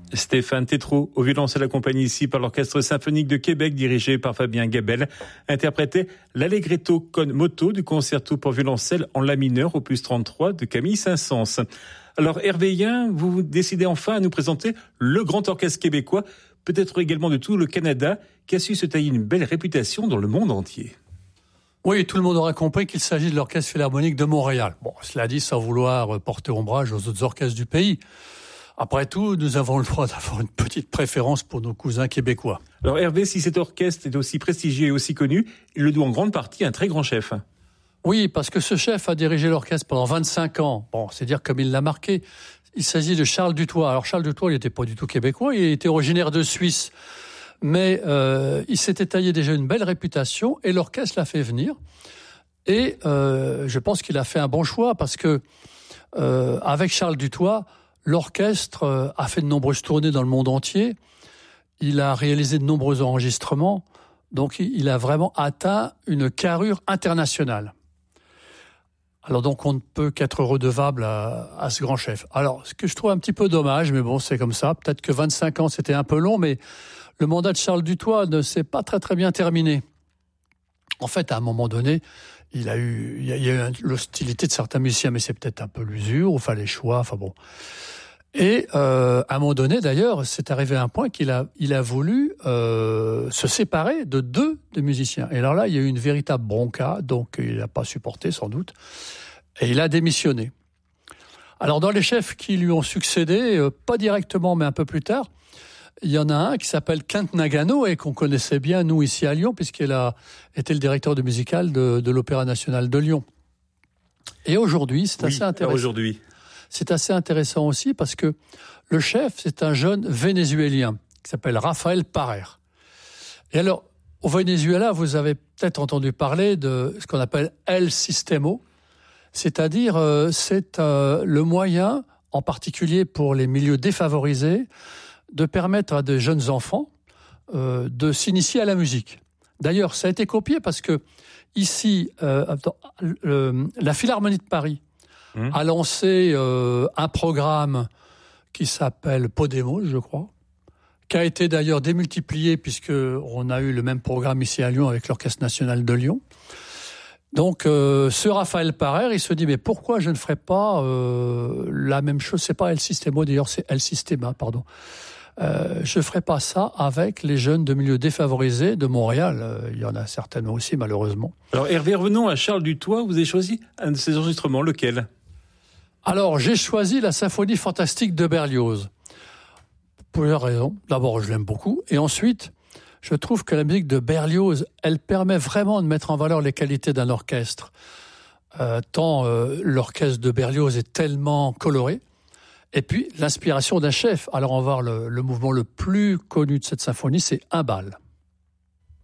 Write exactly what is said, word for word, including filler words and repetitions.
Stéphane Tétrault, au violoncelle accompagné ici par l'Orchestre symphonique de Québec dirigé par Fabien Gabel, interprétait l'Allegretto con moto du concerto pour violoncelle en la mineur opus trente-trois de Camille Saint-Saëns. Alors Hervé Yen, vous décidez enfin à nous présenter le grand orchestre québécois, peut-être également de tout le Canada, qui a su se tailler une belle réputation dans le monde entier. Oui, tout le monde aura compris qu'il s'agit de l'Orchestre Philharmonique de Montréal. Bon, cela dit, sans vouloir porter ombrage aux autres orchestres du pays. Après tout, nous avons le droit d'avoir une petite préférence pour nos cousins québécois. Alors Hervé, si cet orchestre est aussi prestigieux et aussi connu, il le doit en grande partie à un très grand chef. Oui, parce que ce chef a dirigé l'orchestre pendant vingt-cinq ans. Bon, c'est dire comme il l'a marqué. Il s'agit de Charles Dutoit. Alors Charles Dutoit, il n'était pas du tout québécois, il était originaire de Suisse. Mais euh, il s'était taillé déjà une belle réputation et l'orchestre l'a fait venir. Et euh, je pense qu'il a fait un bon choix parce que euh, avec Charles Dutoit, l'orchestre a fait de nombreuses tournées dans le monde entier. Il a réalisé de nombreux enregistrements. Donc, il a vraiment atteint une carrure internationale. Alors donc, on ne peut qu'être redevable à, à ce grand chef. Alors, ce que je trouve un petit peu dommage, mais bon, c'est comme ça. Peut-être que vingt-cinq ans, c'était un peu long, mais le mandat de Charles Dutoit ne s'est pas très très bien terminé. En fait, à un moment donné, il a eu, il y a, il y a eu l'hostilité de certains musiciens, mais c'est peut-être un peu l'usure, enfin les choix, enfin bon. Et euh, à un moment donné, d'ailleurs, c'est arrivé à un point qu'il a, il a voulu euh, se séparer de deux des musiciens. Et alors là, il y a eu une véritable bronca, donc il n'a pas supporté sans doute, et il a démissionné. Alors dans les chefs qui lui ont succédé, euh, pas directement, mais un peu plus tard, il y en a un qui s'appelle Kent Nagano et qu'on connaissait bien, nous, ici à Lyon, puisqu'il a été le directeur de musical de, de l'Opéra National de Lyon. Et aujourd'hui, c'est oui, assez intéressant. Aujourd'hui. C'est assez intéressant aussi parce que le chef, c'est un jeune Vénézuélien qui s'appelle Rafael Parer. Et alors, au Venezuela, vous avez peut-être entendu parler de ce qu'on appelle El Sistemo, c'est-à-dire euh, c'est euh, le moyen, en particulier pour les milieux défavorisés, de permettre à des jeunes enfants euh, de s'initier à la musique. D'ailleurs, ça a été copié parce que ici, euh, euh, la Philharmonie de Paris mmh. a lancé euh, un programme qui s'appelle Podemos, je crois, qui a été d'ailleurs démultiplié puisqu'on a eu le même programme ici à Lyon avec l'Orchestre National de Lyon. Donc, euh, ce Raphaël Parer, il se dit, mais pourquoi je ne ferais pas euh, la même chose ? C'est pas El Sistemo, d'ailleurs, c'est El Sistema, pardon. Euh, je ne ferai pas ça avec les jeunes de milieux défavorisés de Montréal. Euh, il y en a certainement aussi, malheureusement. Alors Hervé, revenons à Charles Dutoit. Vous avez choisi un de ses enregistrements, lequel ? Alors, j'ai choisi la symphonie fantastique de Berlioz. Pour plusieurs raisons. D'abord, je l'aime beaucoup. Et ensuite, je trouve que la musique de Berlioz, elle permet vraiment de mettre en valeur les qualités d'un orchestre. Euh, tant euh, l'orchestre de Berlioz est tellement coloré. Et puis, l'inspiration d'un chef. Alors, on va voir le, le mouvement le plus connu de cette symphonie, c'est un bal.